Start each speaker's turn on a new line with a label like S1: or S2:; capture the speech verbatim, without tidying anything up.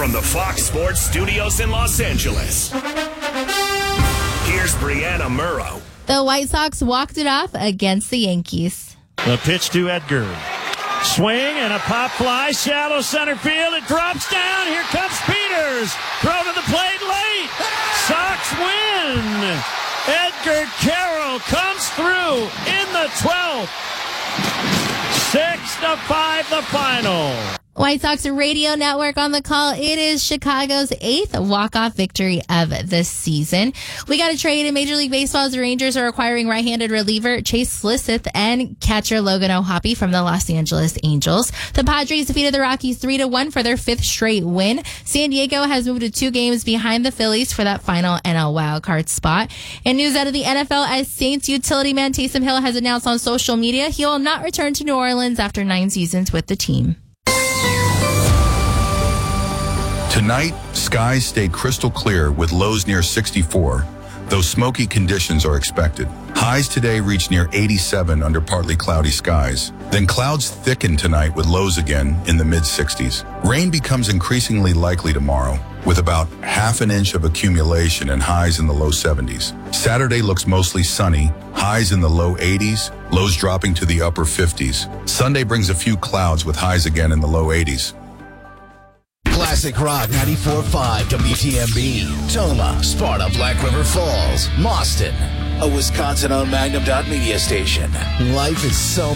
S1: from the Fox Sports Studios in Los Angeles, here's Brianna Murrow.
S2: The White Sox walked it off against the Yankees.
S3: The pitch to Edgar. Swing and a pop fly, shallow center field. It drops down. Here comes Peters. Throw to the plate late. Sox win. Edgar Carroll comes through in the twelfth. Six to five, the final.
S2: White Sox Radio Network on the call. It is Chicago's eighth walk-off victory of the season. We got a trade in Major League Baseball's Rangers are acquiring right-handed reliever Chase Slisseth and catcher Logan O'Hoppe from the Los Angeles Angels. The Padres defeated the Rockies three to one for their fifth straight win. San Diego has moved to two games behind the Phillies for that final N L wildcard spot. And news out of the N F L as Saints utility man Taysom Hill has announced on social media he will not return to New Orleans after nine seasons with the team.
S4: Tonight, skies stay crystal clear with lows near sixty-four, though smoky conditions are expected. Highs today reach near eighty-seven under partly cloudy skies. Then clouds thicken tonight with lows again in the mid-sixties. Rain becomes increasingly likely tomorrow, with about half an inch of accumulation and highs in the low seventies. Saturday looks mostly sunny, highs in the low eighties, lows dropping to the upper fifties. Sunday brings a few clouds with highs again in the low eighties.
S5: Classic Rock ninety-four point five W T M B, Toma, Sparta, Black River Falls, Mauston, a Wisconsin-owned Magnum Dot Media station. Life is so